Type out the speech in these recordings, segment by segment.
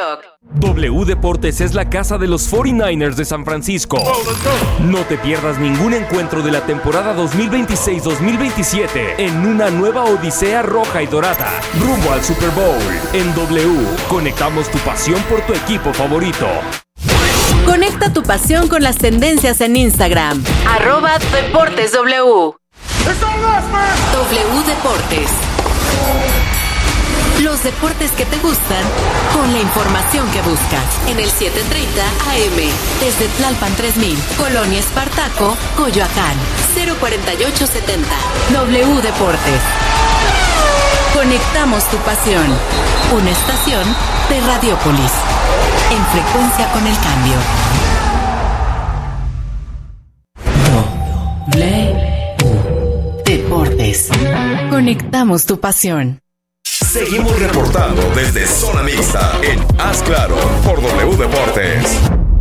TikTok. W Deportes es la casa de los 49ers de San Francisco. No te pierdas ningún encuentro de la temporada 2026-2027 en una nueva odisea roja y dorada, rumbo al Super Bowl. En W, conectamos tu pasión por tu equipo favorito. Conecta tu pasión con las tendencias en Instagram. @DeportesW. W Deportes. Los deportes que te gustan con la información que buscas. En el 730 AM. Desde Tlalpan 3000, Colonia Espartaco, Coyoacán. 04870. W Deportes. Conectamos tu pasión. Una estación de Radiópolis. En frecuencia con el cambio. W Deportes. Conectamos tu pasión. Seguimos reportando desde Zona Mixta en Haz Claro por W Deportes.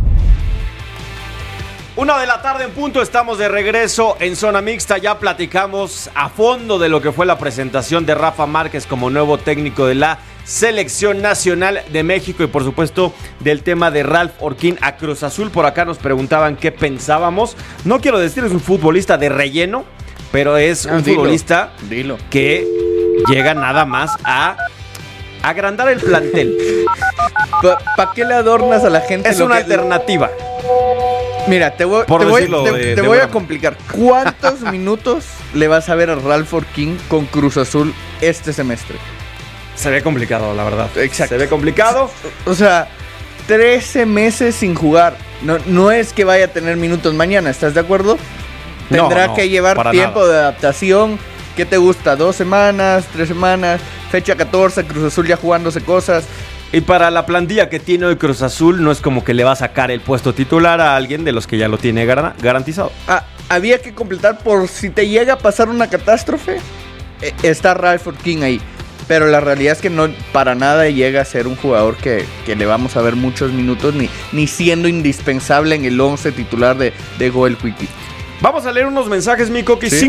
1 de la tarde en punto, estamos de regreso en Zona Mixta. Ya platicamos a fondo de lo que fue la presentación de Rafa Márquez como nuevo técnico de la Selección Nacional de México y por supuesto del tema de Ralph Orquín a Cruz Azul. Por acá nos preguntaban qué pensábamos. No quiero decir es un futbolista de relleno, pero es un futbolista que llega nada más a agrandar el plantel. ¿Para qué le adornas a la gente? Es una alternativa. Mira, te voy a complicar. ¿Cuántos minutos le vas a ver a Ralph Orquín con Cruz Azul este semestre? Se ve complicado, la verdad. Exacto. Se ve complicado. O sea, 13 sin jugar. No es que vaya a tener minutos mañana, ¿estás de acuerdo? Tendrá que llevar tiempo de adaptación. ¿Qué te gusta? 2 semanas, 3 semanas, fecha 14, Cruz Azul ya jugándose cosas. Y para la plantilla que tiene hoy Cruz Azul, no es como que le va a sacar el puesto titular a alguien de los que ya lo tiene garantizado. Había que completar por si te llega a pasar una catástrofe. Está Ralph Orquín ahí. Pero la realidad es que no para nada llega a ser un jugador que le vamos a ver muchos minutos, ni siendo indispensable en el 11 titular de Goel Quickie. Vamos a leer unos mensajes, mi Coqui. ¿Sí?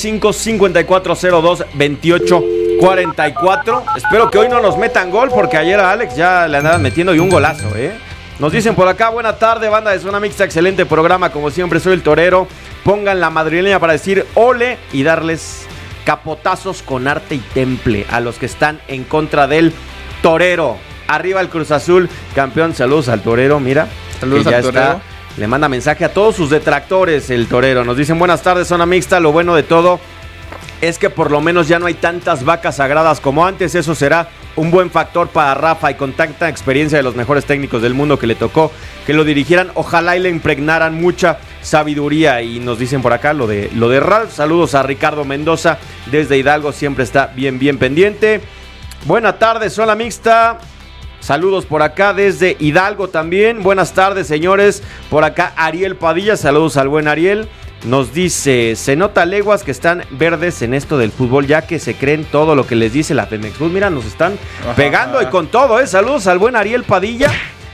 55-5402-2844. Espero que hoy no nos metan gol, porque ayer a Alex ya le andaban metiendo y un golazo, Nos dicen por acá, buena tarde, banda de Zona Mixta, excelente programa, como siempre soy el torero. Pongan la madrileña para decir ole y darles capotazos con arte y temple a los que están en contra del torero. Arriba el Cruz Azul, campeón, saludos al torero, mira. Saludos al torero. Le manda mensaje a todos sus detractores el torero. Nos dicen buenas tardes, Zona Mixta. Lo bueno de todo es que por lo menos ya no hay tantas vacas sagradas como antes. Eso será un buen factor para Rafa y con tanta experiencia de los mejores técnicos del mundo que le tocó que lo dirigieran. Ojalá y le impregnaran mucha sabiduría. Y nos dicen por acá lo de Ralph. Saludos a Ricardo Mendoza desde Hidalgo. Siempre está bien pendiente. Buena tarde, Zona Mixta. Saludos por acá desde Hidalgo también. Buenas tardes, señores. Por acá Ariel Padilla. Saludos al buen Ariel. Nos dice, se nota leguas que están verdes en esto del fútbol, ya que se creen todo lo que les dice la Pemex. Mira, nos están pegando y con todo, Saludos al buen Ariel Padilla.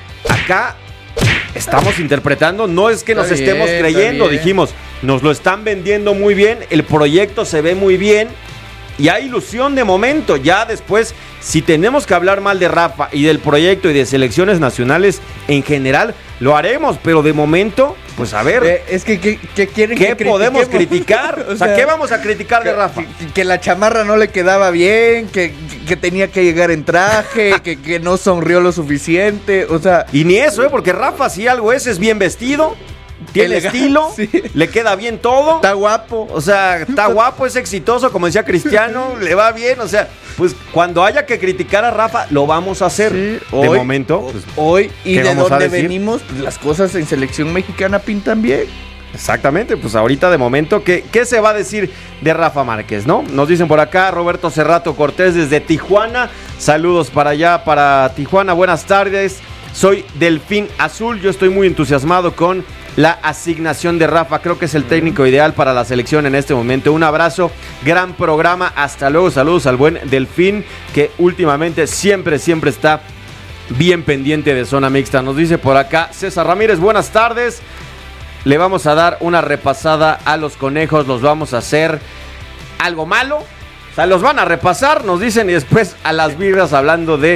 Acá estamos interpretando, no es que nos estemos creyendo, dijimos, nos lo están vendiendo muy bien, el proyecto se ve muy bien. Y hay ilusión de momento. Ya después, si tenemos que hablar mal de Rafa y del proyecto y de selecciones nacionales en general, lo haremos. Pero de momento, pues a ver. Es que ¿qué quieren que podemos criticar? O sea, ¿qué vamos a criticar de Rafa? Que la chamarra no le quedaba bien, que tenía que llegar en traje, que no sonrió lo suficiente. O sea. Y ni eso, porque Rafa, si algo es bien vestido. Tiene estilo, le queda bien todo. Está guapo. O sea, está guapo, es exitoso, como decía Cristiano, le va bien. O sea, pues cuando haya que criticar a Rafa, lo vamos a hacer. Sí, hoy, de momento. Pues, hoy, y de donde venimos, pues, las cosas en selección mexicana pintan bien. Exactamente, pues ahorita de momento, ¿qué se va a decir de Rafa Márquez, no? Nos dicen por acá, Roberto Cerrato Cortés desde Tijuana. Saludos para allá, para Tijuana, buenas tardes. Soy Delfín Azul, yo estoy muy entusiasmado con la asignación de Rafa, creo que es el técnico ideal para la selección en este momento. Un abrazo, gran programa, hasta luego, saludos al buen Delfín, que últimamente siempre está bien pendiente de Zona Mixta. Nos dice por acá César Ramírez, buenas tardes, le vamos a dar una repasada a los conejos, los vamos a hacer algo malo, o sea, los van a repasar, nos dicen, y después a las birras hablando de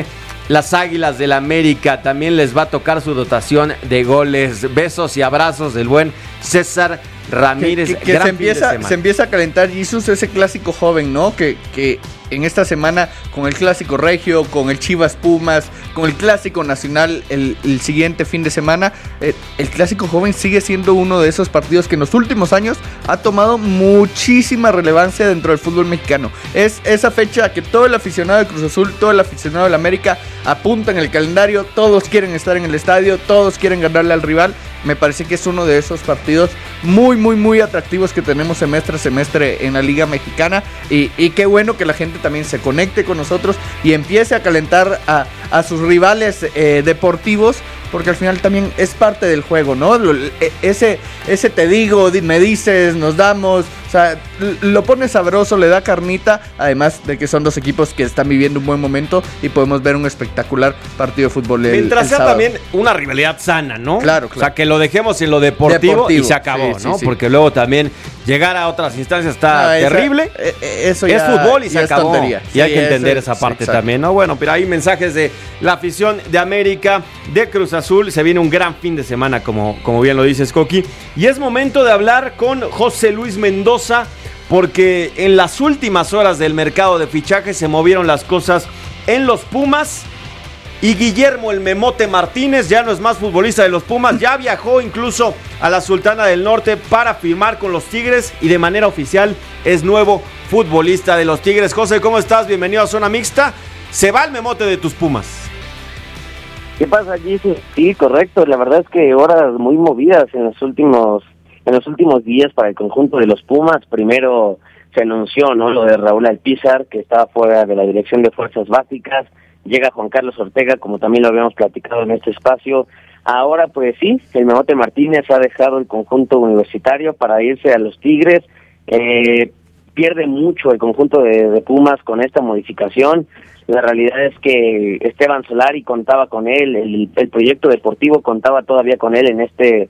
las Águilas del América también les va a tocar su dotación de goles. Besos y abrazos del buen César Ramírez. Que se empieza a calentar, Jesús, ese clásico joven, ¿no? Que en esta semana, con el clásico regio, con el Chivas Pumas, con el clásico nacional el siguiente fin de semana, el clásico joven sigue siendo uno de esos partidos que en los últimos años ha tomado muchísima relevancia dentro del fútbol mexicano. Es esa fecha que todo el aficionado de Cruz Azul, todo el aficionado del América apunta en el calendario, todos quieren estar en el estadio, todos quieren ganarle al rival. Me parece que es uno de esos partidos muy atractivos que tenemos semestre a semestre en la Liga Mexicana, y qué bueno que la gente también se conecte con nosotros y empiece a calentar a sus rivales deportivos, porque al final también es parte del juego, ¿no? Ese te digo, me dices, nos damos, o sea, lo pone sabroso, le da carnita, además de que son dos equipos que están viviendo un buen momento y podemos ver un espectacular partido de fútbol mientras sea sábado. También una rivalidad sana, ¿no? Claro. O sea, que lo dejemos en lo deportivo y se acabó, sí, ¿no? sí. Porque luego también llegar a otras instancias está terrible. Eso es fútbol y se acabó. Tontería. Y hay que entender esa parte también, ¿no? Bueno, pero hay mensajes de la afición de América, de Cruz Azul. Se viene un gran fin de semana, como bien lo dices, Coqui. Y es momento de hablar con José Luis Mendoza, porque en las últimas horas del mercado de fichajes se movieron las cosas en los Pumas. Y Guillermo el Memote Martínez ya no es más futbolista de los Pumas, ya viajó incluso a la Sultana del Norte para firmar con los Tigres y de manera oficial es nuevo futbolista de los Tigres. José, ¿cómo estás? Bienvenido a Zona Mixta. Se va el Memote de tus Pumas. ¿Qué pasa, Jesús? Sí, correcto. La verdad es que horas muy movidas en los últimos días para el conjunto de los Pumas. Primero se anunció, ¿no?, lo de Raúl Alpizar, que estaba fuera de la Dirección de Fuerzas Básicas. Llega Juan Carlos Ortega, como también lo habíamos platicado en este espacio. Ahora, pues sí, el Memote Martínez ha dejado el conjunto universitario para irse a los Tigres. Pierde mucho el conjunto de Pumas con esta modificación. La realidad es que Esteban Solari contaba con él, el proyecto deportivo contaba todavía con él en este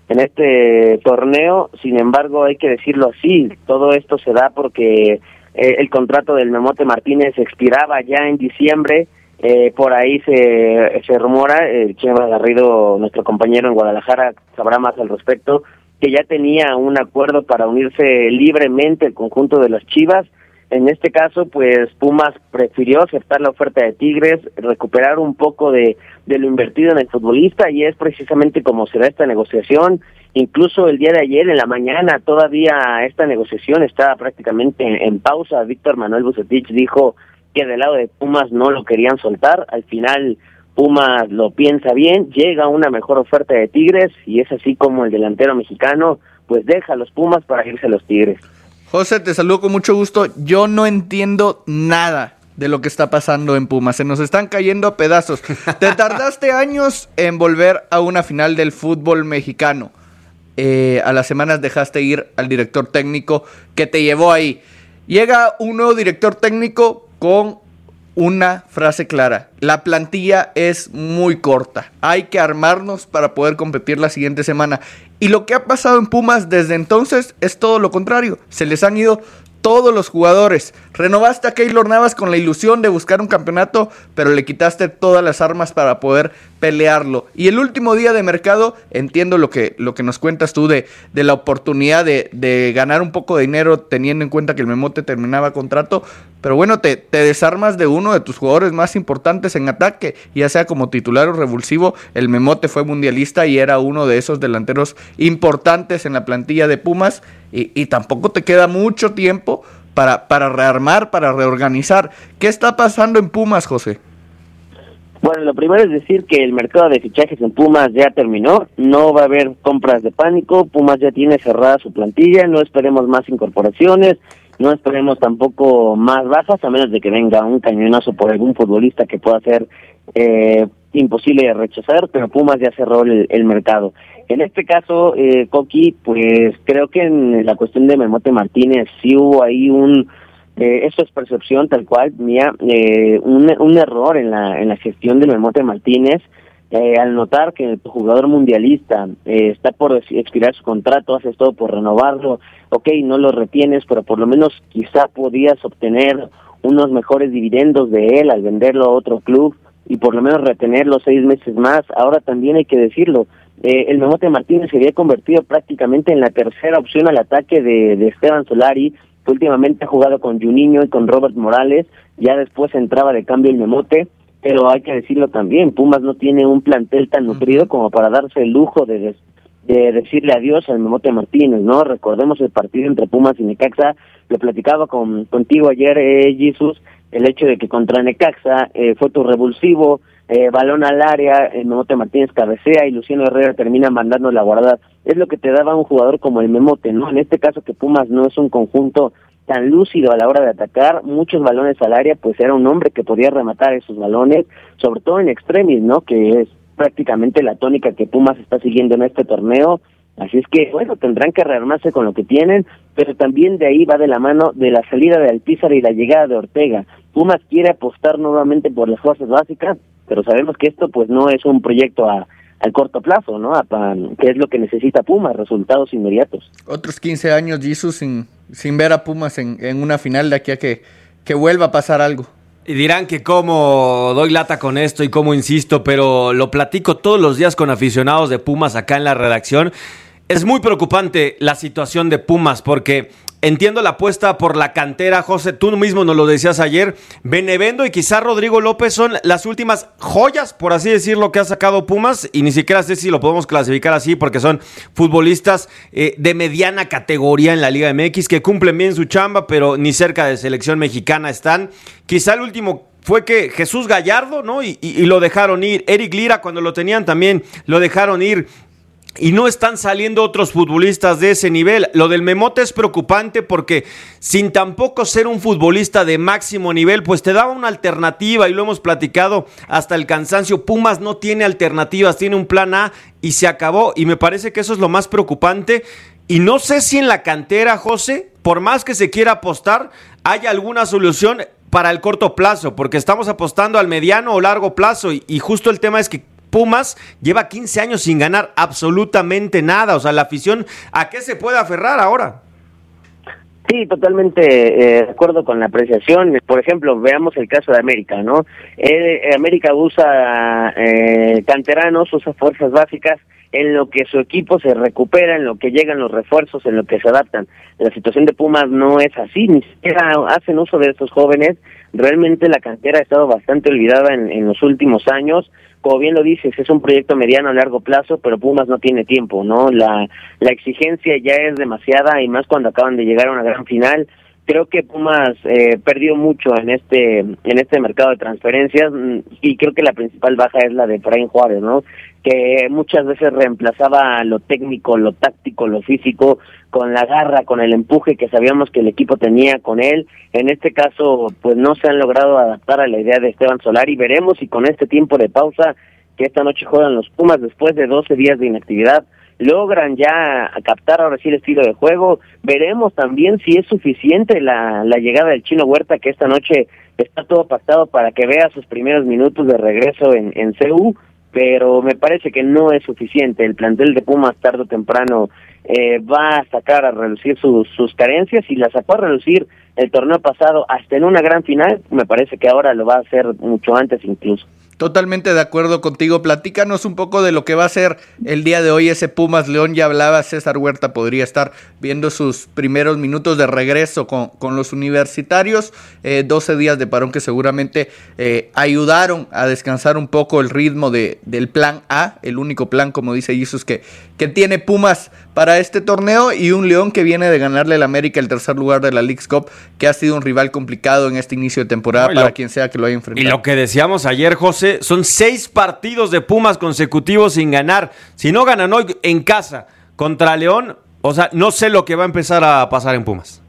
torneo. Sin embargo, hay que decirlo así, todo esto se da porque el contrato del Memote Martínez expiraba ya en diciembre. Por ahí se rumora, Chema Garrido, nuestro compañero en Guadalajara, sabrá más al respecto, que ya tenía un acuerdo para unirse libremente el conjunto de las Chivas. En este caso, pues Pumas prefirió aceptar la oferta de Tigres, recuperar un poco de lo invertido en el futbolista, y es precisamente como será esta negociación. Incluso el día de ayer, en la mañana, todavía esta negociación estaba prácticamente en pausa. Víctor Manuel Bucetich dijo que del lado de Pumas no lo querían soltar. Al final Pumas lo piensa bien, llega una mejor oferta de Tigres, y es así como el delantero mexicano pues deja a los Pumas para irse a los Tigres. José, te saludo con mucho gusto. Yo no entiendo nada de lo que está pasando en Pumas. Se nos están cayendo a pedazos. Te tardaste años en volver a una final del fútbol mexicano. A las semanas dejaste ir al director técnico que te llevó ahí. Llega un nuevo director técnico con una frase clara: la plantilla es muy corta, hay que armarnos para poder competir la siguiente semana. Y lo que ha pasado en Pumas desde entonces es todo lo contrario, se les han ido todos los jugadores. Renovaste a Keylor Navas con la ilusión de buscar un campeonato, pero le quitaste todas las armas para poder pelearlo. Y el último día de mercado, entiendo lo que nos cuentas tú de la oportunidad de ganar un poco de dinero, teniendo en cuenta que el Memote terminaba contrato, pero bueno, te desarmas de uno de tus jugadores más importantes en ataque, ya sea como titular o revulsivo. El Memote fue mundialista y era uno de esos delanteros importantes en la plantilla de Pumas, y tampoco te queda mucho tiempo para rearmar, para reorganizar. ¿Qué está pasando en Pumas, José? Bueno, lo primero es decir que el mercado de fichajes en Pumas ya terminó, no va a haber compras de pánico. Pumas ya tiene cerrada su plantilla, no esperemos más incorporaciones, no esperemos tampoco más bajas, a menos de que venga un cañonazo por algún futbolista que pueda ser imposible de rechazar, pero Pumas ya cerró el mercado. En este caso, Coqui, pues creo que en la cuestión de Memote Martínez sí hubo ahí eso es percepción tal cual mía, un error en la gestión de Memote Martínez, al notar que el jugador mundialista está por expirar su contrato, haces todo por renovarlo, no lo retienes, pero por lo menos quizá podías obtener unos mejores dividendos de él al venderlo a otro club. y por lo menos retener los 6 meses más. Ahora también hay que decirlo, el Memote Martínez se había convertido prácticamente en la tercera opción al ataque de Esteban Solari, que últimamente ha jugado con Juninho y con Robert Morales, ya después entraba de cambio el Memote, pero hay que decirlo también, Pumas no tiene un plantel tan nutrido como para darse el lujo de decirle adiós al Memote Martínez, ¿no? Recordemos el partido entre Pumas y Necaxa, lo platicaba contigo ayer, Jesús, el hecho de que contra Necaxa fue tu revulsivo, balón al área, el Memote Martínez cabecea y Luciano Herrera termina mandando la guardada. Es lo que te daba un jugador como el Memote, ¿no? En este caso que Pumas no es un conjunto tan lúcido a la hora de atacar, muchos balones al área, pues era un hombre que podía rematar esos balones, sobre todo en extremis, ¿no? Que es prácticamente la tónica que Pumas está siguiendo en este torneo. Así es que, bueno, tendrán que rearmarse con lo que tienen, pero también de ahí va de la mano de la salida de Alpizar y la llegada de Ortega. Pumas quiere apostar nuevamente por las fuerzas básicas, pero sabemos que esto pues no es un proyecto al corto plazo, ¿no? Que es lo que necesita Pumas, resultados inmediatos. Otros 15 años, Jesús, sin ver a Pumas en una final de aquí a que vuelva a pasar algo. Y dirán que cómo doy lata con esto y cómo insisto, pero lo platico todos los días con aficionados de Pumas acá en la redacción. Es muy preocupante la situación de Pumas porque entiendo la apuesta por la cantera, José, tú mismo nos lo decías ayer, Benevendo y quizá Rodrigo López son las últimas joyas, por así decirlo, que ha sacado Pumas, y ni siquiera sé si lo podemos clasificar así porque son futbolistas de mediana categoría en la Liga MX que cumplen bien su chamba, pero ni cerca de selección mexicana están. Quizá el último fue que Jesús Gallardo, ¿no? Y lo dejaron ir. Eric Lira, cuando lo tenían también, lo dejaron ir. Y no están saliendo otros futbolistas de ese nivel. Lo del Memote es preocupante porque sin tampoco ser un futbolista de máximo nivel, pues te daba una alternativa y lo hemos platicado hasta el cansancio. Pumas no tiene alternativas, tiene un plan A y se acabó. Y me parece que eso es lo más preocupante. Y no sé si en la cantera, José, por más que se quiera apostar, hay alguna solución para el corto plazo, porque estamos apostando al mediano o largo plazo. Y justo el tema es que Pumas lleva 15 años sin ganar absolutamente nada. O sea, la afición, ¿a qué se puede aferrar ahora? Sí, totalmente de acuerdo con la apreciación. Por ejemplo, veamos el caso de América, ¿no? América usa canteranos, usa fuerzas básicas, en lo que su equipo se recupera, en lo que llegan los refuerzos, en lo que se adaptan. La situación de Pumas no es así, ni siquiera hacen uso de estos jóvenes. Realmente la cantera ha estado bastante olvidada en los últimos años. Como bien lo dices, es un proyecto mediano a largo plazo, pero Pumas no tiene tiempo, ¿no? La exigencia ya es demasiada, y más cuando acaban de llegar a una gran final. Creo que Pumas perdió mucho en este mercado de transferencias, y creo que la principal baja es la de Efraín Juárez, ¿no? Que muchas veces reemplazaba lo técnico, lo táctico, lo físico, con la garra, con el empuje que sabíamos que el equipo tenía con él. En este caso, pues no se han logrado adaptar a la idea de Esteban Solari. Veremos si con este tiempo de pausa que esta noche juegan los Pumas después de 12 días de inactividad, logran ya captar ahora sí el estilo de juego. Veremos también si es suficiente la llegada del Chino Huerta, que esta noche está todo pactado para que vea sus primeros minutos de regreso en CU, pero me parece que no es suficiente. El plantel de Pumas tarde o temprano va a sacar a relucir sus carencias, y las sacó a relucir el torneo pasado hasta en una gran final. Me parece que ahora lo va a hacer mucho antes incluso. Totalmente de acuerdo contigo. Platícanos un poco de lo que va a ser el día de hoy ese Pumas León. Ya hablaba, César Huerta podría estar viendo sus primeros minutos de regreso con los universitarios. 12 días de parón que seguramente ayudaron a descansar un poco el ritmo del plan A, el único plan, como dice Jesús, que tiene Pumas para este torneo, y un León que viene de ganarle al América el tercer lugar de la Leagues Cup, que ha sido un rival complicado en este inicio de temporada para quien sea que lo haya enfrentado. Y lo que decíamos ayer, José, son 6 partidos de Pumas consecutivos sin ganar. Si no ganan hoy en casa contra León, o sea, no sé lo que va a empezar a pasar en Pumas.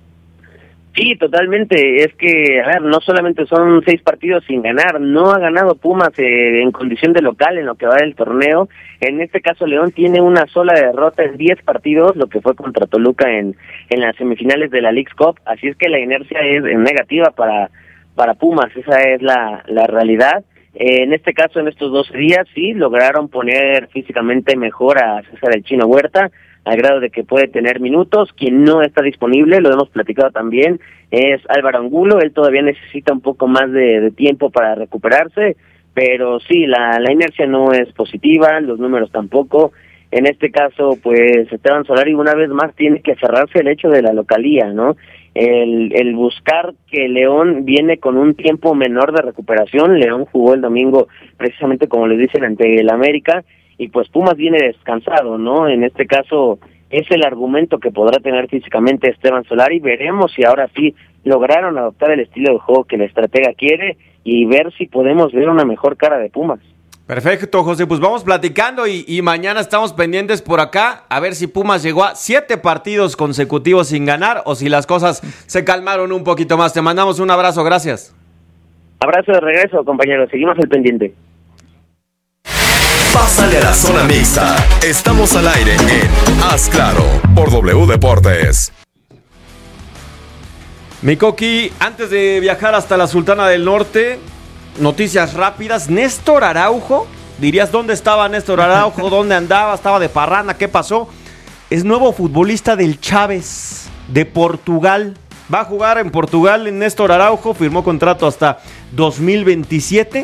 Sí, totalmente. Es que, a ver, no solamente son 6 partidos sin ganar, no ha ganado Pumas en condición de local en lo que va del torneo. En este caso, León tiene una sola derrota en 10 partidos, lo que fue contra Toluca en las semifinales de la Leagues Cup. Así es que la inercia es negativa para Pumas, esa es la realidad. En este caso, en estos 12 días, sí, lograron poner físicamente mejor a César el Chino Huerta, al grado de que puede tener minutos. Quien no está disponible, lo hemos platicado también, es Álvaro Angulo. Él todavía necesita un poco más de tiempo para recuperarse, pero sí, la inercia no es positiva, los números tampoco. En este caso, pues Esteban Solari una vez más tiene que aferrarse al hecho de la localía, ¿no? El buscar que León viene con un tiempo menor de recuperación. León jugó el domingo precisamente como les dicen ante el América, y pues Pumas viene descansado, ¿no? En este caso es el argumento que podrá tener físicamente Esteban Solari. Veremos si ahora sí lograron adoptar el estilo de juego que la estratega quiere y ver si podemos ver una mejor cara de Pumas. Perfecto, José, pues vamos platicando y mañana estamos pendientes por acá a ver si Pumas llegó a 7 partidos consecutivos sin ganar o si las cosas se calmaron un poquito más. Te mandamos un abrazo, gracias. Abrazo de regreso, compañeros, seguimos al pendiente. Pásale a la zona mixta. Estamos al aire en Haz Claro por W Deportes. Mi Coqui, antes de viajar hasta la Sultana del Norte, noticias rápidas. Néstor Araujo, dirías, ¿dónde estaba Néstor Araujo? ¿Dónde andaba? ¿Estaba de parranda? ¿Qué pasó? Es nuevo futbolista del Chaves, de Portugal. Va a jugar en Portugal Néstor Araujo, firmó contrato hasta 2027.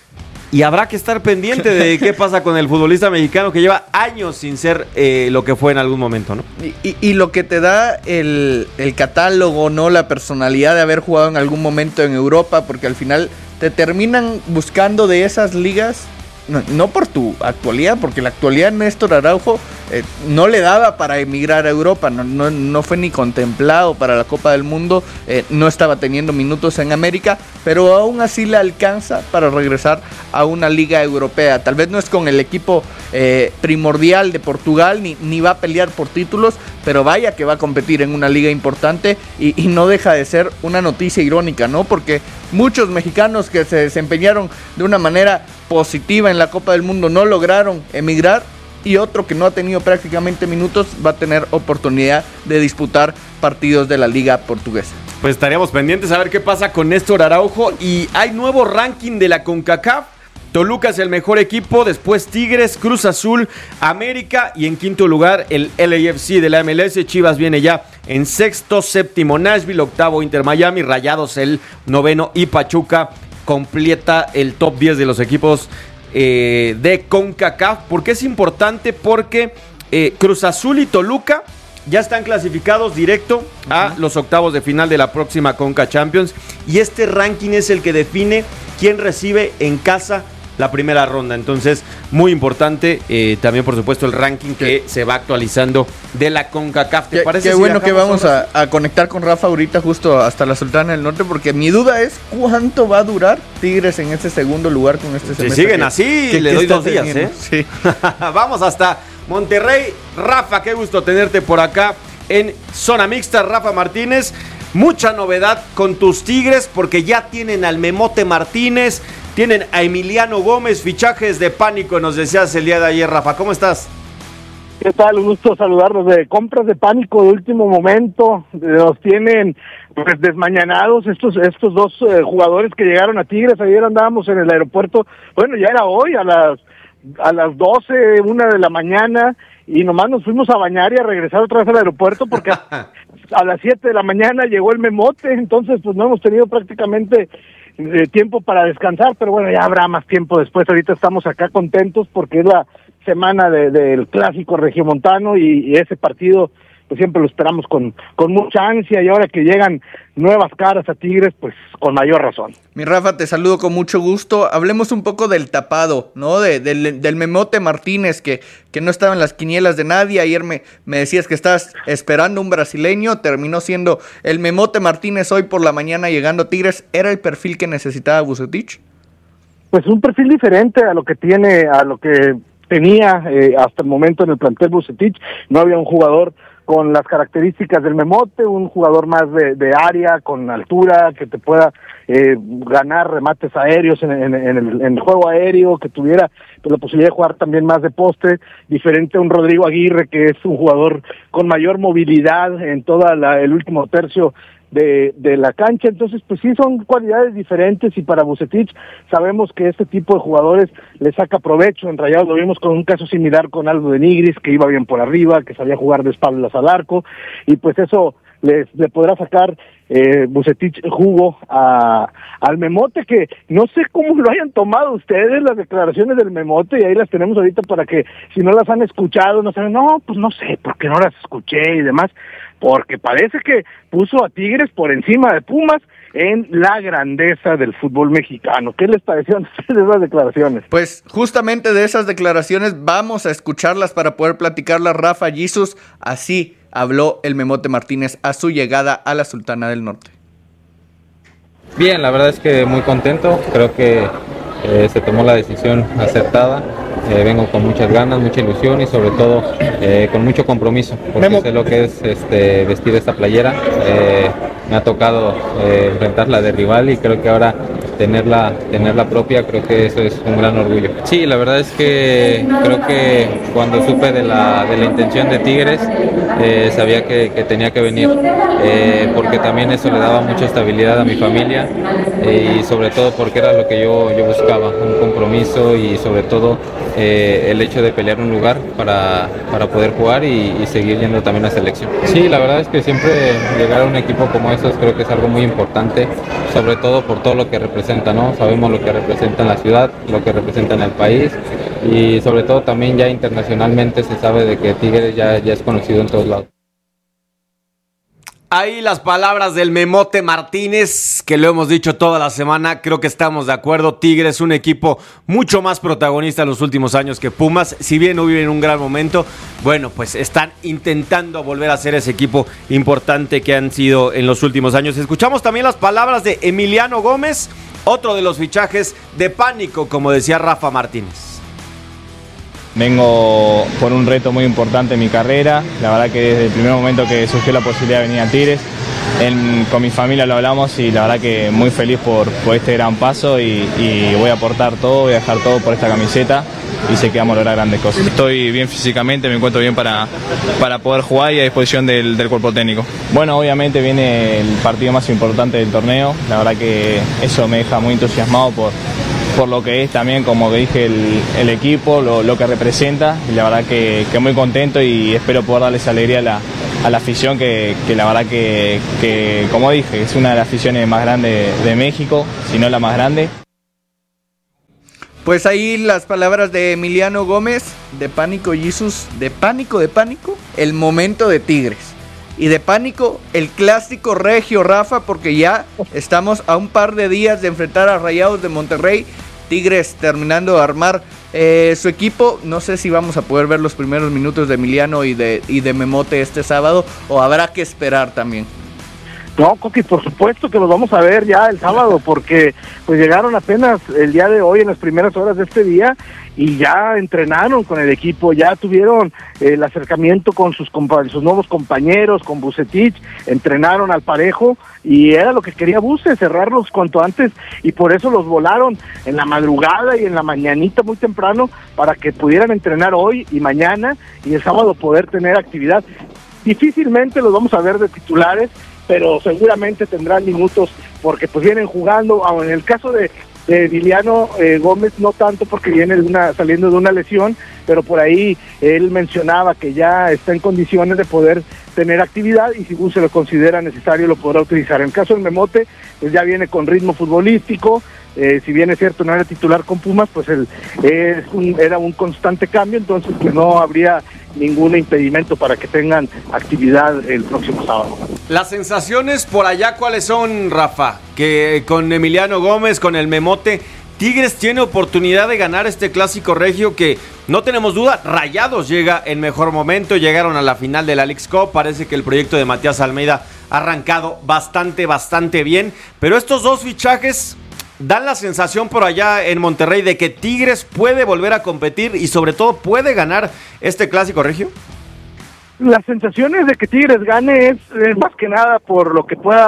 Y habrá que estar pendiente de qué pasa con el futbolista mexicano que lleva años sin ser lo que fue en algún momento, ¿no? Y lo que te da el catálogo, ¿no? La personalidad de haber jugado en algún momento en Europa, porque al final te terminan buscando de esas ligas, no por tu actualidad, porque la actualidad de Néstor Araujo no le daba para emigrar a Europa, no fue ni contemplado para la Copa del Mundo, no estaba teniendo minutos en América, pero aún así le alcanza para regresar a una liga europea. Tal vez no es con el equipo primordial de Portugal, ni va a pelear por títulos, pero vaya que va a competir en una liga importante y no deja de ser una noticia irónica, ¿no? Porque muchos mexicanos que se desempeñaron de una manera positiva en la Copa del Mundo no lograron emigrar, y otro que no ha tenido prácticamente minutos va a tener oportunidad de disputar partidos de la liga portuguesa. Pues estaríamos pendientes a ver qué pasa con Néstor Araujo. Y hay nuevo ranking de la CONCACAF. Toluca es el mejor equipo, después Tigres, Cruz Azul, América y en quinto lugar el LAFC de la MLS. Chivas viene ya en sexto, séptimo Nashville, octavo Inter Miami, Rayados el noveno y Pachuca completa el top 10 de los equipos de CONCACAF. ¿Por qué es importante? Porque Cruz Azul y Toluca ya están clasificados directo a los octavos de final de la próxima Conca Champions, y este ranking es el que define quién recibe en casa la primera ronda. Entonces, muy importante también, por supuesto, el ranking que se va actualizando de la CONCACAF. ¿Te parece? Qué bueno que vamos a conectar con Rafa ahorita justo hasta la Sultana del Norte, porque mi duda es cuánto va a durar Tigres en este segundo lugar con este semestre. Si siguen así, le doy 2 días, ¿eh? Sí. Vamos hasta Monterrey. Rafa, qué gusto tenerte por acá en Zona Mixta. Rafa Martínez, mucha novedad con tus Tigres, porque ya tienen al Memote Martínez, tienen a Emiliano Gómez, fichajes de pánico, nos decías el día de ayer, Rafa. ¿Cómo estás? ¿Qué tal? Un gusto saludarlos. De compras de pánico de último momento, los tienen pues desmañanados estos dos jugadores que llegaron a Tigres. Ayer andábamos en el aeropuerto, bueno, ya era hoy, a las 12, 1 de la mañana, y nomás nos fuimos a bañar y a regresar otra vez al aeropuerto porque a las 7 de la mañana llegó el Memote. Entonces pues no hemos tenido prácticamente tiempo para descansar, pero bueno, ya habrá más tiempo después. Ahorita estamos acá contentos porque es la semana del clásico regiomontano y ese partido pues siempre lo esperamos con mucha ansia, y ahora que llegan nuevas caras a Tigres, pues con mayor razón. Mi Rafa, te saludo con mucho gusto. Hablemos un poco del tapado, ¿no? Del Memote Martínez, que no estaba en las quinielas de nadie. Ayer me decías que estabas esperando un brasileño, terminó siendo el Memote Martínez hoy por la mañana llegando a Tigres. ¿Era el perfil que necesitaba Vucetich? Pues un perfil diferente a lo que tenía hasta el momento en el plantel Vucetich. No había un jugador con las características del Memote, un jugador más de área, con altura, que te pueda ganar remates aéreos en el juego aéreo, que tuviera pues la posibilidad de jugar también más de poste, diferente a un Rodrigo Aguirre, que es un jugador con mayor movilidad en toda el último tercio de la cancha. Entonces pues sí, son cualidades diferentes, y para Vucetich sabemos que este tipo de jugadores le saca provecho. En Rayados lo vimos con un caso similar con Aldo de Nigris, que iba bien por arriba, que sabía jugar de espaldas al arco, y pues eso le podrá sacar Vucetich jugo al Memote, que no sé cómo lo hayan tomado ustedes las declaraciones del Memote, y ahí las tenemos ahorita para que si no las han escuchado, no saben, no, pues no sé, porque no las escuché y demás, porque parece que puso a Tigres por encima de Pumas en la grandeza del fútbol mexicano. ¿Qué les parecieron esas declaraciones? Pues justamente de esas declaraciones vamos a escucharlas para poder platicarlas. Rafa Jesus, así habló el Memote Martínez a su llegada a la Sultana del Norte. Bien, la verdad es que muy contento, creo que se tomó la decisión acertada. Vengo con muchas ganas, mucha ilusión y sobre todo con mucho compromiso, porque sé lo que es vestir esta playera. Me ha tocado enfrentarla de rival y creo que ahora tenerla propia, creo que eso es un gran orgullo. Sí, la verdad es que creo que cuando supe de la intención de Tigres, sabía que tenía que venir, porque también eso le daba mucha estabilidad a mi familia y sobre todo porque era lo que yo buscaba, un compromiso y sobre todo el hecho de pelear un lugar para poder jugar y seguir yendo también a selección. Sí, la verdad es que siempre llegar a un equipo como esos creo que es algo muy importante, sobre todo por todo lo que representa, ¿no? Sabemos lo que representa en la ciudad, lo que representa en el país y sobre todo también ya internacionalmente se sabe de que Tigres ya es conocido en todos lados. Ahí las palabras del Memote Martínez, que lo hemos dicho toda la semana, creo que estamos de acuerdo. Tigres es un equipo mucho más protagonista en los últimos años que Pumas. Si bien no viven un gran momento, bueno, pues están intentando volver a ser ese equipo importante que han sido en los últimos años. Escuchamos también las palabras de Emiliano Gómez, otro de los fichajes de pánico, como decía Rafa Martínez. Vengo por un reto muy importante en mi carrera, la verdad que desde el primer momento que surgió la posibilidad de venir a Tigres, con mi familia lo hablamos y la verdad que muy feliz por este gran paso y voy a aportar todo, voy a dejar todo por esta camiseta y sé que vamos a lograr grandes cosas. Estoy bien físicamente, me encuentro bien para poder jugar y a disposición del cuerpo técnico. Bueno, obviamente viene el partido más importante del torneo, la verdad que eso me deja muy entusiasmado por lo que es también, como dije, el equipo, lo que representa, y la verdad que muy contento y espero poder darles alegría a la afición que la verdad que, como dije, es una de las aficiones más grandes de México, si no la más grande. Pues ahí las palabras de Emiliano Gómez, de Pánico Jesus, de pánico, el momento de Tigres. Y de pánico, el clásico regio, Rafa, porque ya estamos a un par de días de enfrentar a Rayados de Monterrey. Tigres terminando de armar su equipo. No sé si vamos a poder ver los primeros minutos de Emiliano y de Memote este sábado, o habrá que esperar también. No, Coqui, por supuesto que los vamos a ver ya el sábado, porque pues llegaron apenas el día de hoy, en las primeras horas de este día, y ya entrenaron con el equipo, ya tuvieron el acercamiento con sus nuevos compañeros, con Vucetich, entrenaron al parejo, y era lo que quería Vuce, cerrarlos cuanto antes, y por eso los volaron en la madrugada y en la mañanita muy temprano, para que pudieran entrenar hoy y mañana, y el sábado poder tener actividad. Difícilmente los vamos a ver de titulares, pero seguramente tendrán minutos porque pues vienen jugando, aun en el caso de Emiliano Gómez no tanto porque viene saliendo de una lesión, pero por ahí él mencionaba que ya está en condiciones de poder tener actividad y si se lo considera necesario lo podrá utilizar. En el caso del Memote, pues ya viene con ritmo futbolístico, si bien es cierto no era titular con Pumas, pues era un constante cambio, entonces pues no habría ningún impedimento para que tengan actividad el próximo sábado. Las sensaciones por allá, ¿cuáles son, Rafa? Que con Emiliano Gómez, con el Memote, Tigres tiene oportunidad de ganar este clásico regio que, no tenemos duda, Rayados llega en mejor momento, llegaron a la final de la Leagues Cup, parece que el proyecto de Matías Almeida ha arrancado bastante bien, pero estos dos fichajes dan la sensación por allá en Monterrey de que Tigres puede volver a competir y sobre todo puede ganar este clásico regio. Las sensaciones de que Tigres gane es más que nada por lo que pueda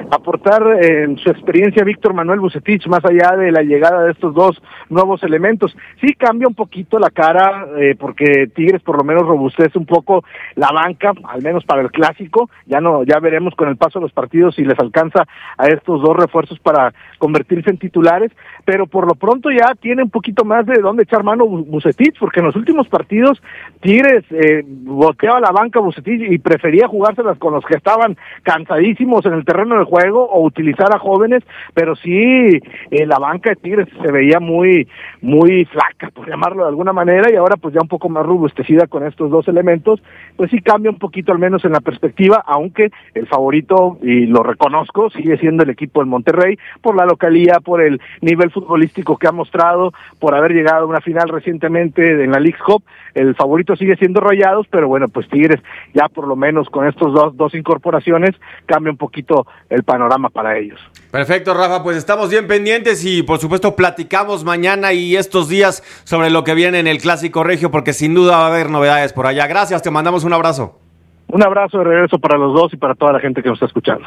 aportar en su experiencia Víctor Manuel Vucetich, más allá de la llegada de estos dos nuevos elementos. Sí cambia un poquito la cara, porque Tigres por lo menos robustece un poco la banca, al menos para el clásico. Ya veremos con el paso de los partidos si les alcanza a estos dos refuerzos para convertirse en titulares, pero por lo pronto ya tiene un poquito más de dónde echar mano Vucetich, porque en los últimos partidos Tigres boteaba la banca Vucetich y prefería jugárselas con los que estaban cansadísimos en el terreno del juego o utilizar a jóvenes, pero sí la banca de Tigres se veía muy flaca, por llamarlo de alguna manera, y ahora pues ya un poco más robustecida con estos dos elementos, pues sí cambia un poquito al menos en la perspectiva, aunque el favorito, y lo reconozco, sigue siendo el equipo del Monterrey, por la localía, por el nivel futbolístico que ha mostrado, por haber llegado a una final recientemente en la Leagues Cup. El favorito sigue siendo Rayados, pero bueno, pues Tigres ya por lo menos con estos dos incorporaciones cambia un poquito el panorama para ellos. Perfecto, Rafa, pues estamos bien pendientes y por supuesto platicamos mañana y estos días sobre lo que viene en el Clásico Regio, porque sin duda va a haber novedades por allá. Gracias, te mandamos un abrazo. Un abrazo de regreso para los dos y para toda la gente que nos está escuchando.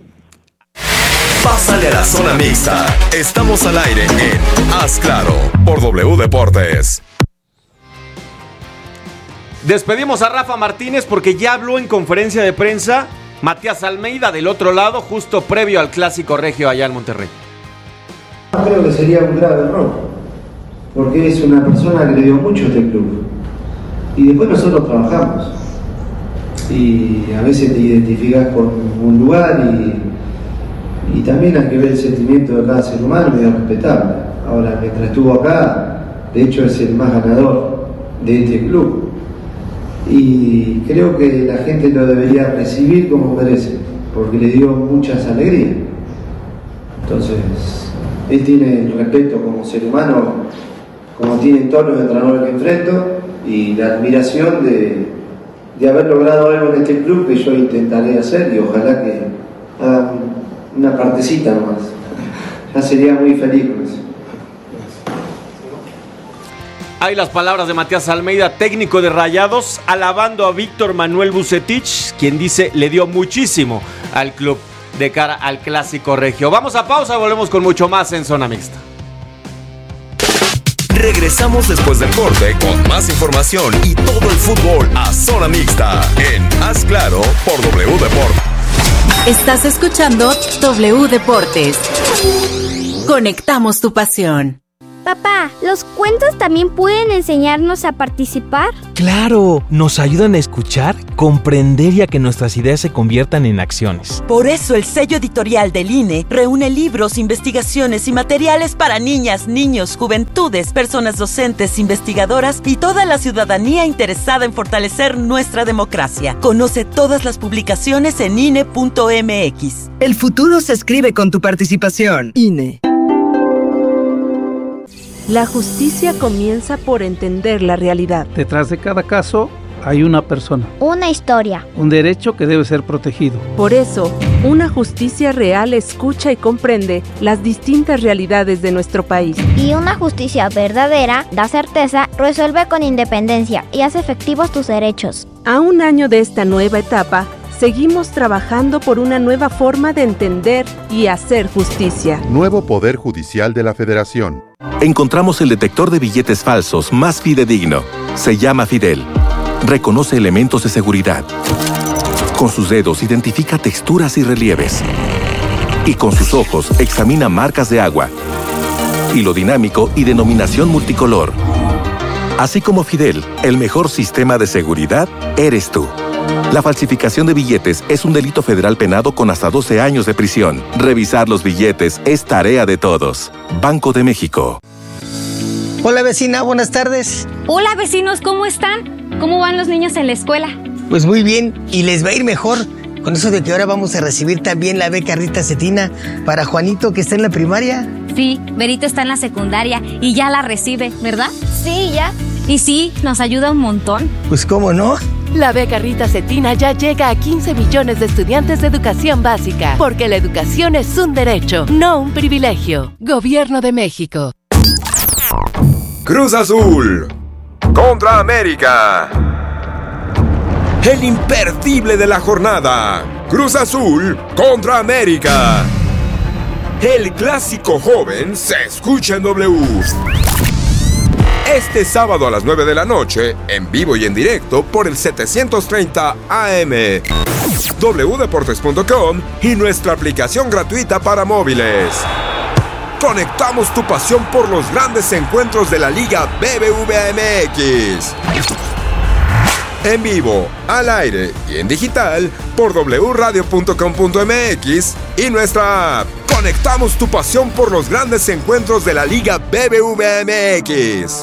Pásale a la zona mixta. Estamos al aire en Haz Claro por W Deportes. Despedimos a Rafa Martínez porque ya habló en conferencia de prensa Matías Almeida del otro lado, justo previo al Clásico Regio allá en Monterrey. Creo que sería un grave error, porque es una persona que le dio mucho a este club. Y después nosotros trabajamos. Y a veces te identificas con un lugar y también hay que ver el sentimiento de cada ser humano y es respetable. Ahora, mientras estuvo acá, de hecho es el más ganador de este club. Y creo que la gente lo debería recibir como merece, porque le dio muchas alegrías. Entonces, él tiene el respeto como ser humano, como tienen todos los entrenadores que enfrento, y la admiración de haber logrado algo en este club que yo intentaré hacer, y ojalá que haga una partecita nomás. Ya sería muy feliz con eso. Hay las palabras de Matías Almeida, técnico de Rayados, alabando a Víctor Manuel Vucetich, quien dice le dio muchísimo al club de cara al Clásico Regio. Vamos a pausa, volvemos con mucho más en Zona Mixta. Regresamos después del corte con más información y todo el fútbol a Zona Mixta en Haz Claro por W Deportes. Estás escuchando W Deportes. Conectamos tu pasión. Papá, ¿los cuentos también pueden enseñarnos a participar? ¡Claro! Nos ayudan a escuchar, comprender y a que nuestras ideas se conviertan en acciones. Por eso el sello editorial del INE reúne libros, investigaciones y materiales para niñas, niños, juventudes, personas docentes, investigadoras y toda la ciudadanía interesada en fortalecer nuestra democracia. Conoce todas las publicaciones en INE.mx. El futuro se escribe con tu participación. INE. La justicia comienza por entender la realidad. Detrás de cada caso hay una persona. Una historia. Un derecho que debe ser protegido. Por eso, una justicia real escucha y comprende las distintas realidades de nuestro país. Y una justicia verdadera da certeza, resuelve con independencia y hace efectivos tus derechos. A un año de esta nueva etapa, seguimos trabajando por una nueva forma de entender y hacer justicia. Nuevo Poder Judicial de la Federación. Encontramos el detector de billetes falsos más fidedigno. Se llama Fidel. Reconoce elementos de seguridad. Con sus dedos identifica texturas y relieves. Y con sus ojos examina marcas de agua. Hilo dinámico y denominación multicolor. Así como Fidel, el mejor sistema de seguridad eres tú. La falsificación de billetes es un delito federal penado con hasta 12 años de prisión. Revisar los billetes es tarea de todos. Banco de México. Hola vecina, buenas tardes. Hola vecinos, ¿cómo están? ¿Cómo van los niños en la escuela? Pues muy bien, y les va a ir mejor. Con eso de que ahora vamos a recibir también la beca Rita Cetina para Juanito, que está en la primaria. Sí, Berito está en la secundaria y ya la recibe, ¿verdad? Sí, ya. Y sí, nos ayuda un montón. Pues cómo no. La beca Rita Cetina ya llega a 15 millones de estudiantes de educación básica, porque la educación es un derecho, no un privilegio. Gobierno de México. Cruz Azul contra América. El imperdible de la jornada. Cruz Azul contra América. El clásico joven se escucha en W. Este sábado a las 9 de la noche, en vivo y en directo por el 730 AM, wdeportes.com y nuestra aplicación gratuita para móviles. Conectamos tu pasión por los grandes encuentros de la Liga BBVA MX. En vivo, al aire y en digital por wradio.com.mx y nuestra app. Conectamos tu pasión por los grandes encuentros de la Liga BBVA MX.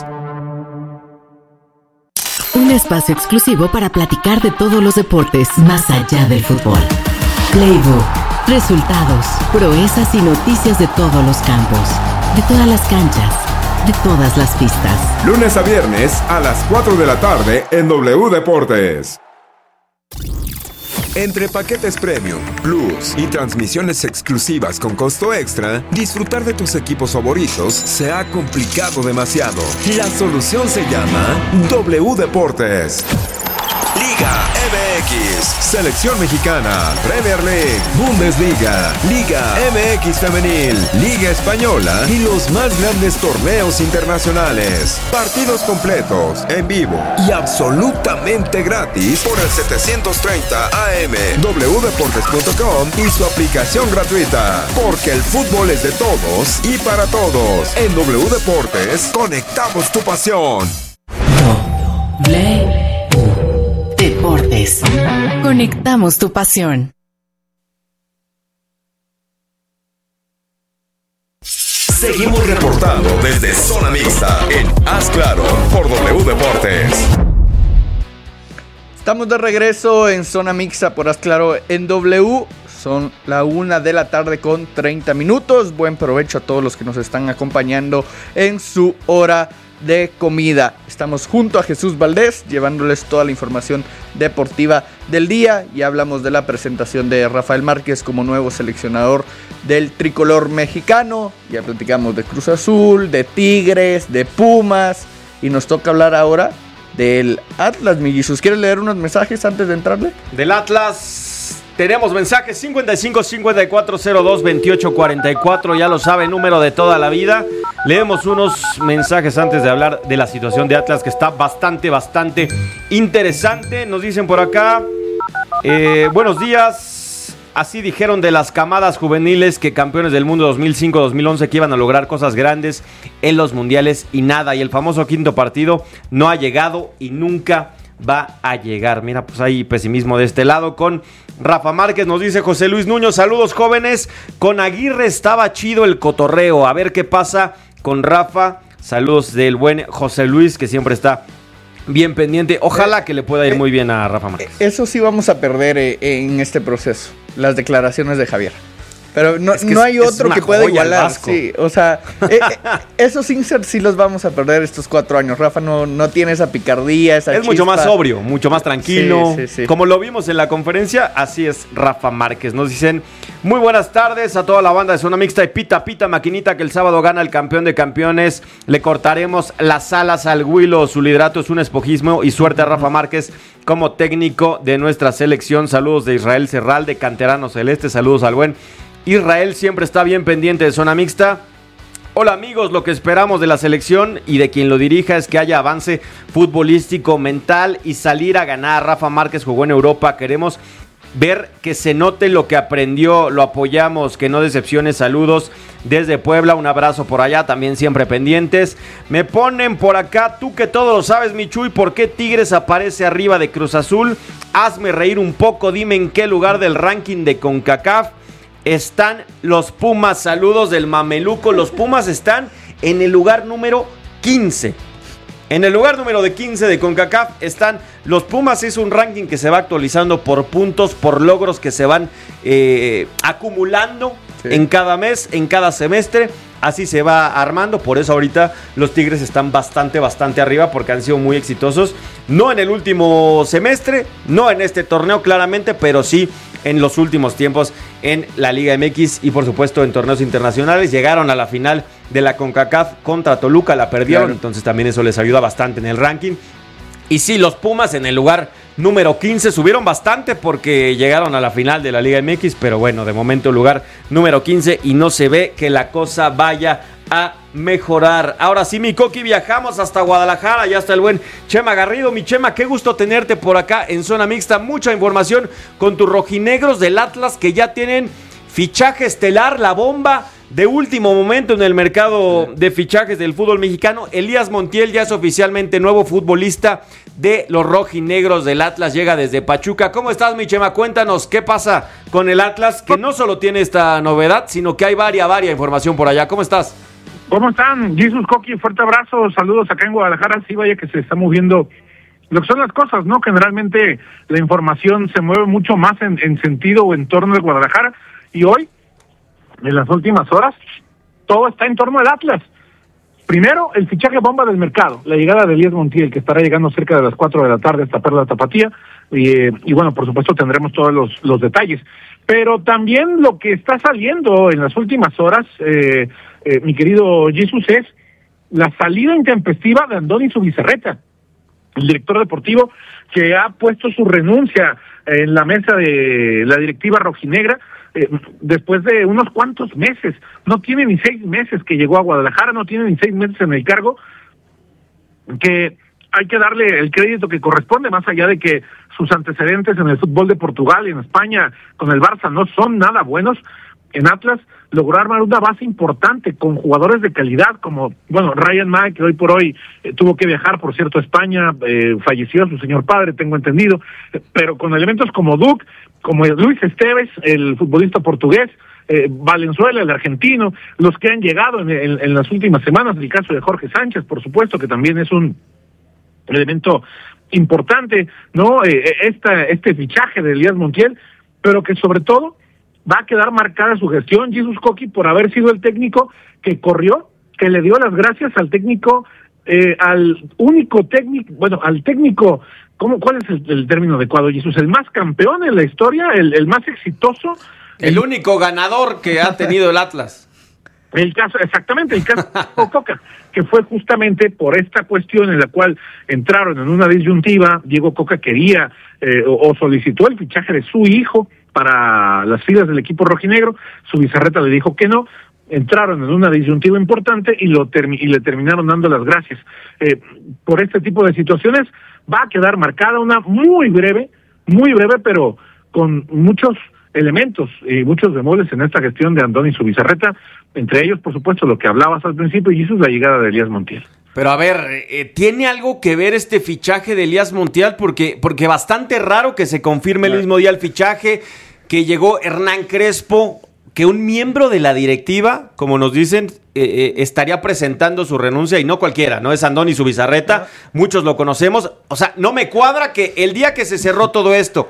Un espacio exclusivo para platicar de todos los deportes más allá del fútbol. Playbook, resultados, proezas y noticias de todos los campos, de todas las canchas, de todas las pistas. Lunes a viernes a las 4 de la tarde en W Deportes. Entre paquetes Premium, Plus y transmisiones exclusivas con costo extra, disfrutar de tus equipos favoritos se ha complicado demasiado. La solución se llama W Deportes. Liga MX, Selección Mexicana, Premier League, Bundesliga, Liga MX Femenil, Liga Española y los más grandes torneos internacionales. Partidos completos, en vivo y absolutamente gratis por el 730 AM, wdeportes.com y su aplicación gratuita. Porque el fútbol es de todos y para todos. En W Deportes, conectamos tu pasión. Deportes. Conectamos tu pasión. Seguimos reportando desde Zona Mixta en Haz Claro por W Deportes. Estamos de regreso en Zona Mixta por Haz Claro en W. Son la 1 de la tarde con 30 minutos. Buen provecho a todos los que nos están acompañando en su hora de comida. Estamos junto a Jesús Valdés llevándoles toda la información deportiva del día. Ya hablamos de la presentación de Rafael Márquez como nuevo seleccionador del tricolor mexicano. Ya platicamos de Cruz Azul, de Tigres, de Pumas y nos toca hablar ahora del Atlas, mi Jesús. ¿Quieres leer unos mensajes antes de entrarle? Del Atlas tenemos mensajes 55 54 02 28 44, ya lo sabe, número de toda la vida. Leemos unos mensajes antes de hablar de la situación de Atlas, que está bastante interesante. Nos dicen por acá, buenos días. Así dijeron de las camadas juveniles que campeones del mundo 2005-2011 que iban a lograr cosas grandes en los mundiales y nada. Y el famoso quinto partido no ha llegado y nunca va a llegar. Mira, pues hay pesimismo de este lado con Rafa Márquez. Nos dice José Luis Nuño, saludos jóvenes, con Aguirre estaba chido el cotorreo, a ver qué pasa con Rafa. Saludos del buen José Luis, que siempre está bien pendiente. Ojalá que le pueda ir muy bien a Rafa Márquez. Eso sí vamos a perder en este proceso, las declaraciones de Javier. Pero no, no hay otro que pueda igualar. Sí, o sea, esos inserts sí los vamos a perder estos 4 años. Rafa no tiene esa picardía, esa Es chispa. mucho más sobrio, mucho más tranquilo. Sí. Como lo vimos en la conferencia, así es Rafa Márquez. Nos dicen, muy buenas tardes a toda la banda de Zona Mixta y pita maquinita que el sábado gana el campeón de campeones. Le cortaremos las alas al Huilo. Su liderato es un espojismo y suerte a Rafa Márquez como técnico de nuestra selección. Saludos de Israel Serral, de Canterano Celeste. Saludos al buen Israel, siempre está bien pendiente de Zona Mixta. Hola amigos, lo que esperamos de la selección y de quien lo dirija es que haya avance futbolístico, mental y salir a ganar. Rafa Márquez jugó en Europa, queremos ver que se note lo que aprendió, lo apoyamos, que no decepcione. Saludos desde Puebla, un abrazo por allá, también siempre pendientes. Me ponen por acá, tú que todo lo sabes, mi Chuy, ¿por qué Tigres aparece arriba de Cruz Azul? Hazme reír un poco, dime en qué lugar del ranking de CONCACAF están los Pumas. Saludos del Mameluco. Los Pumas están en el lugar número 15. En el lugar número 15 de CONCACAF están los Pumas. Es un ranking que se va actualizando por puntos, por logros que se van acumulando en cada mes, en cada semestre. Así se va armando. Por eso ahorita los Tigres están bastante arriba, porque han sido muy exitosos. No en el último semestre, no en este torneo claramente, pero sí en los últimos tiempos en la Liga MX y por supuesto en torneos internacionales. Llegaron a la final de la CONCACAF contra Toluca, la perdieron, entonces también eso les ayuda bastante en el ranking. Y sí, los Pumas en el lugar número 15. Subieron bastante porque llegaron a la final de la Liga MX, pero bueno, de momento lugar número 15 y no se ve que la cosa vaya a mejorar. Ahora sí, mi Coqui, viajamos hasta Guadalajara, ya está el buen Chema Garrido. Mi Chema, qué gusto tenerte por acá en Zona Mixta. Mucha información con tus rojinegros del Atlas que ya tienen fichaje estelar, la bomba de último momento en el mercado de fichajes del fútbol mexicano. Elías Montiel ya es oficialmente nuevo futbolista de los rojinegros del Atlas, llega desde Pachuca. ¿Cómo estás, mi Chema? Cuéntanos qué pasa con el Atlas, que no solo tiene esta novedad, sino que hay varia información por allá. ¿Cómo estás? ¿Cómo están? Jesús, Coqui, fuerte abrazo, saludos acá en Guadalajara. Sí, vaya que se está moviendo lo que son las cosas, ¿no? Generalmente la información se mueve mucho más en sentido o en torno de Guadalajara, y hoy, en las últimas horas, todo está en torno al Atlas. Primero, el fichaje bomba del mercado, la llegada de Elías Montiel, que estará llegando cerca de las 4 de la tarde esta Perla Tapatía, y bueno, por supuesto tendremos todos los detalles. Pero también lo que está saliendo en las últimas horas, mi querido Jesús, es la salida intempestiva de Andoni Zubizarreta, el director deportivo que ha puesto su renuncia en la mesa de la directiva rojinegra, después de unos cuantos meses. No tiene ni 6 meses que llegó a Guadalajara, no tiene ni 6 meses en el cargo, que hay que darle el crédito que corresponde, más allá de que sus antecedentes en el fútbol de Portugal y en España con el Barça no son nada buenos. En Atlas logró armar una base importante con jugadores de calidad como, bueno, Ryan May, que hoy por hoy tuvo que viajar, por cierto, a España, falleció su señor padre, tengo entendido, pero con elementos como Duke, como Luis Esteves, el futbolista portugués, Valenzuela, el argentino, los que han llegado en las últimas semanas, el caso de Jorge Sánchez, por supuesto, que también es un elemento importante, ¿no? Este fichaje de Elías Montiel, pero que sobre todo va a quedar marcada su gestión, Jesús Coqui, por haber sido el técnico que corrió, que le dio las gracias al técnico, al único técnico, bueno, al técnico, ¿cuál es el término adecuado, Jesús? El más campeón en la historia, el más exitoso. El único ganador que ha tenido el Atlas. El caso de Coca, que fue justamente por esta cuestión en la cual entraron en una disyuntiva. Diego Coca quería o solicitó el fichaje de su hijo para las filas del equipo rojinegro. Zubizarreta le dijo que no. Entraron en una disyuntiva importante y le terminaron dando las gracias. Por este tipo de situaciones va a quedar marcada una muy breve, pero con muchos elementos y muchos bemoles en esta gestión de Andoni Zubizarreta, entre ellos, por supuesto, lo que hablabas al principio, y eso es la llegada de Elías Montiel. Pero a ver, ¿tiene algo que ver este fichaje de Elías Montiel? Porque bastante raro que se confirme el mismo día el fichaje, que llegó Hernán Crespo, que un miembro de la directiva, como nos dicen, estaría presentando su renuncia, y no cualquiera, no es Andoni Zubizarreta, muchos lo conocemos. O sea, no me cuadra que el día que se cerró todo esto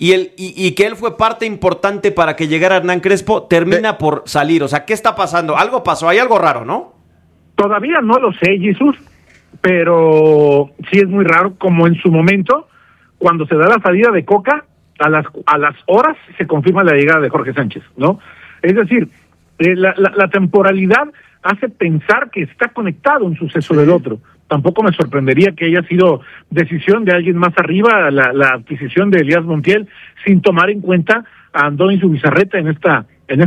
y que él fue parte importante para que llegara Hernán Crespo, termina por salir. O sea, ¿qué está pasando? Algo pasó, hay algo raro, ¿no? Todavía no lo sé, Jesús, pero sí es muy raro, como en su momento, cuando se da la salida de Coca, a las horas se confirma la llegada de Jorge Sánchez, ¿no? Es decir, la temporalidad hace pensar que está conectado un suceso del otro. Tampoco me sorprendería que haya sido decisión de alguien más arriba la adquisición de Elías Montiel, sin tomar en cuenta a Andoni Zubizarreta en esta